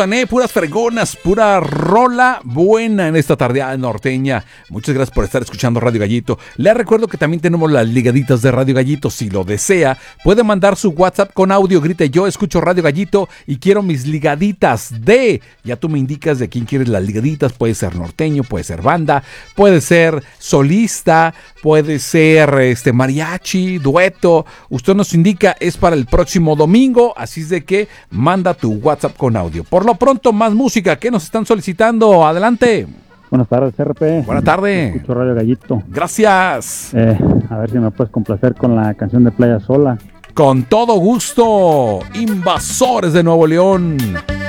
Puras fregonas, pura rola buena en esta tardeada norteña. Muchas gracias por estar escuchando Radio Gallito. Les recuerdo que también tenemos las ligaditas de Radio Gallito. Si lo desea, puede mandar su WhatsApp con audio. Grite: yo escucho Radio Gallito y quiero mis ligaditas de... Ya tú me indicas de quién quieres las ligaditas. Puede ser norteño, puede ser banda, puede ser solista, puede ser mariachi, dueto. Usted nos indica, es para el próximo domingo. Así es de que manda tu WhatsApp con audio. Por lo pronto, más música que nos están solicitando. Adelante. Buenas tardes, RP. Buenas tardes. Escucho Radio Gallito. Gracias. A ver si me puedes complacer con la canción de Playa Sola. Con todo gusto. Invasores de Nuevo León.